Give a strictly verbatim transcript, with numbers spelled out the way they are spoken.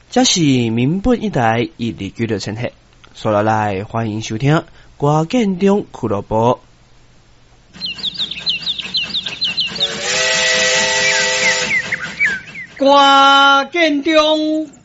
这是民本一台一二九六千赫，所来来欢迎收听歌建中俱乐部。 歌建中